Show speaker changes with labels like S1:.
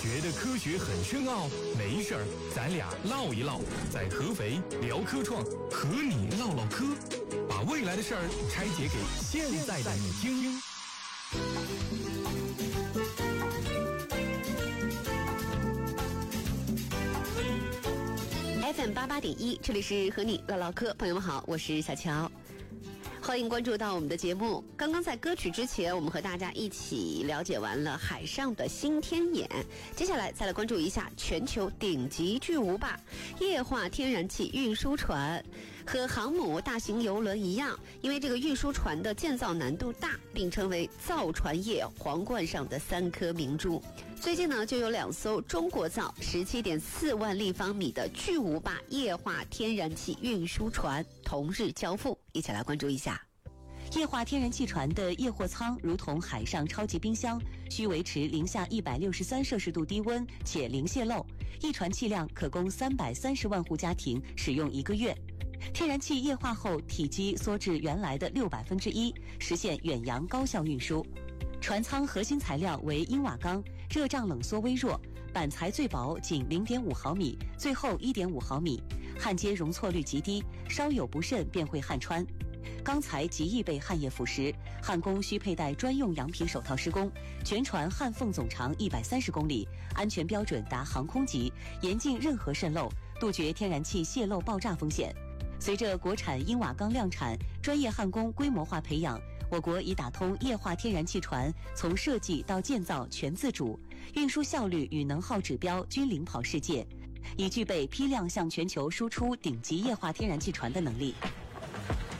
S1: 觉得科学很深奥？没事儿，咱俩唠一唠，在合肥聊科创，和你唠唠嗑，把未来的事儿拆解给现在的你听。
S2: FM 88.1，这里是和你唠唠嗑，朋友们好，我是小乔。欢迎关注到我们的节目。刚刚在歌曲之前，我们和大家一起了解完了海上的新天眼，接下来再来关注一下全球顶级巨无霸液化天然气运输船。和航母、大型邮轮一样，因为这个运输船的建造难度大，并称为造船业皇冠上的3颗明珠。最近呢，就有2艘中国造17.4万立方米的巨无霸液化天然气运输船同日交付，一起来关注一下。
S3: 液化天然气船的液货舱如同海上超级冰箱，需维持零下163摄氏度低温且零泄漏，一船气量可供330万户家庭使用1个月。天然气液化后，体积缩至原来的1/6，实现远洋高效运输。船舱核心材料为英瓦钢，热胀冷缩微弱，板材最薄仅0.5毫米，最厚1.5毫米，焊接容错率极低，稍有不慎便会焊穿。钢材极易被焊液腐蚀，焊工需佩戴专用羊皮手套施工。全船焊缝总长130公里，安全标准达航空级，严禁任何渗漏，杜绝天然气泄漏爆炸风险。随着国产英瓦钢量产，专业焊工规模化培养，我国已打通液化天然气船从设计到建造全自主，运输效率与能耗指标均领跑世界，已具备批量向全球输出顶级液化天然气船的能力。